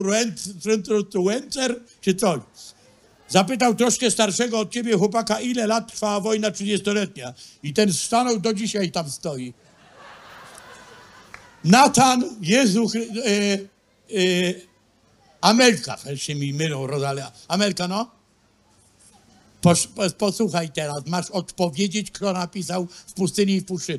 influencer czy coś. Zapytał troszkę starszego od ciebie chłopaka, ile lat trwała wojna 30-letnia. I ten stanął, do dzisiaj tam stoi. Natan, Jezu, Amelka, się mi mylą, Rosalia. Amelka, no? Posłuchaj teraz, masz odpowiedzieć, kto napisał w pustyni i w puszczy.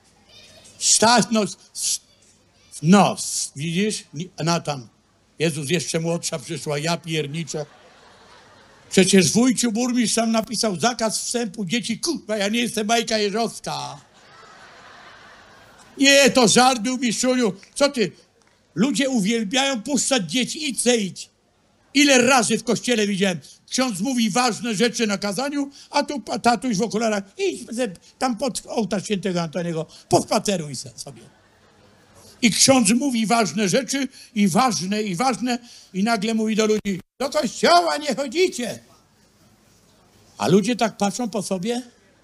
Widzisz? Natan. Jezus, jeszcze młodsza przyszła, ja pierniczę. Przecież wujciu burmistrz sam napisał zakaz wstępu dzieci. Kurwa, ja nie jestem Bajka Jeżowska. Nie, to żart był, mistrzuniu. Co ty? Ludzie uwielbiają puszczać dzieci. Idź. Ile razy w kościele widziałem. Ksiądz mówi ważne rzeczy na kazaniu, a tu tatuś w okularach. Idź tam pod ołtarz świętego Antoniego, pospaceruj sobie. I ksiądz mówi ważne rzeczy i ważne i nagle mówi do ludzi, do kościoła nie chodzicie. A ludzie tak patrzą po sobie.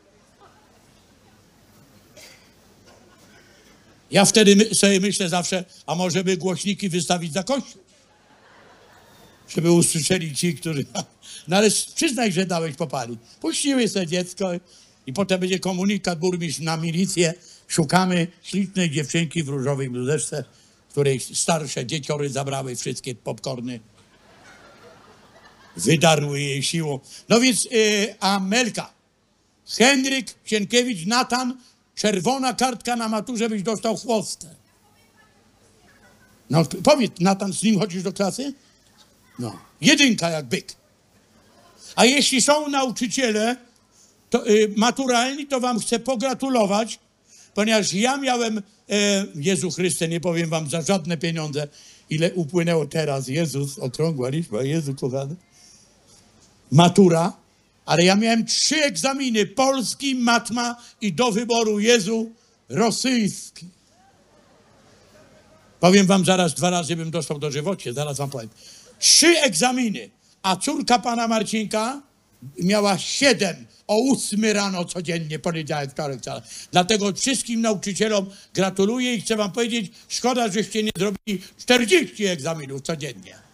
Ja wtedy sobie myślę zawsze, a może by głośniki wystawić za kościół? Żeby usłyszeli ci, którzy... No ale przyznaj, że dałeś popalić. Puściły sobie dziecko i potem będzie komunikat, burmistrz na milicję. Szukamy ślicznej dziewczynki w różowej bluzeczce, której starsze dzieciory zabrały wszystkie popcorny. Wydarły jej siłą. No więc Amelka, Henryk, Sienkiewicz, Natan, czerwona kartka na maturze, byś dostał chłostę. No powiedz, Natan, z nim chodzisz do klasy? No, 1 jak byk. A jeśli są nauczyciele maturalni, to wam chcę pogratulować, ponieważ ja miałem, Jezu Chryste, nie powiem wam za żadne pieniądze, ile upłynęło teraz, Jezus, okrągła liczba, Jezu kochany. Matura, ale ja miałem 3 egzaminy, polski, matma i do wyboru, Jezu, rosyjski. Powiem wam zaraz 2 razy bym dostał dożywocie, zaraz wam powiem. 3 egzaminy, a córka pana Marcinka miała 7 o 8 rano codziennie, poniedziałek, wtorek, wtorek. Dlatego wszystkim nauczycielom gratuluję i chcę wam powiedzieć, szkoda, żeście nie zrobili 40 egzaminów codziennie.